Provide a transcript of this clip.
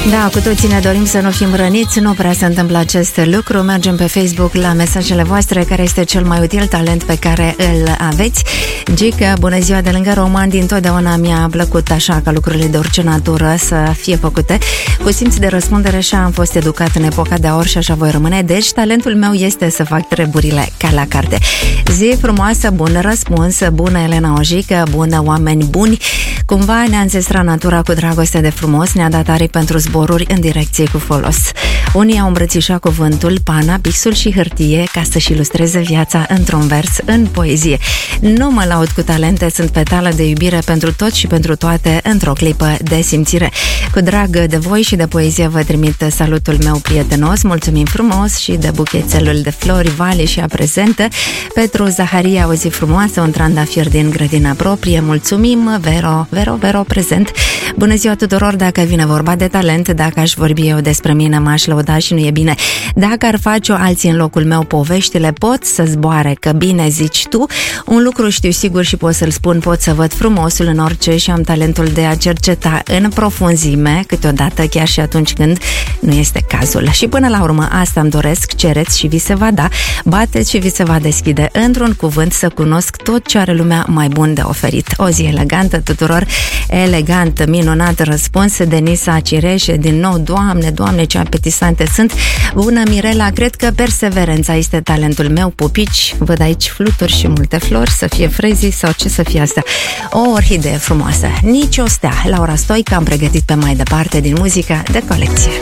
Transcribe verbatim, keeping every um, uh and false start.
Da, cu toții ne dorim să nu fim răniți, nu prea se întâmplă acest lucru. Mergem pe Facebook la mesajele voastre. Care este cel mai util talent pe care îl aveți? Gica, bună ziua, de lângă roman, dintotdeauna mi-a plăcut așa ca lucrurile de orice natură să fie făcute cu simț de răspundere și am fost educat în epoca de aur și așa voi rămâne. Deci talentul meu este să fac treburile ca la carte. Zi frumoasă, bun răspuns, bună Elena Ojică, bună oameni buni. Cumva ne-a înzestrat natura cu dragoste de frumos, ne-a dat aripi pentru zboruri în direcție cu folos. Unii au îmbrățișat cuvântul, pana, pixul și hârtie ca să-și ilustreze viața într-un vers în poezie. Nu mă laud cu talente, sunt petală de iubire pentru tot și pentru toate într-o clipă de simțire. Cu drag de voi și de poezie vă trimit salutul meu prietenos, mulțumim frumos și de buchețelul de flori, vale și a prezentă. Petru Zaharia, o zi frumoasă, un trandafir din grădina proprie, mulțumim. Vero, Vero, Vero, prezent. Bună ziua tuturor, dacă vine vorba de talent, dacă aș vorbi eu despre mine, m-aș lăuda și nu e bine. Dacă ar face-o alții în locul meu poveștile, pot să zboare, că bine zici tu. Un lucru știu sigur și pot să-l spun, pot să văd frumosul în orice și am talentul de a cerceta în profunzime, câteodată chiar și atunci când nu este cazul. Și până la urmă asta îmi doresc, cereți și vi se va da, bateți și vi se va deschide. Într-un cuvânt, să cunosc tot ce are lumea mai bun de oferit. O zi elegantă tuturor, elegant, minunat răspuns, Denisa Cireșe, din nou, Doamne, Doamne, ce apetisante sunt. Bună Mirela, cred că perseverența este talentul meu, pupici, văd aici fluturi și multe flori, să fie frezii sau ce să fie asta. O orhidee frumoasă, nici o stea. Laura Stoica am pregătit pe mai departe din muzica de colecție.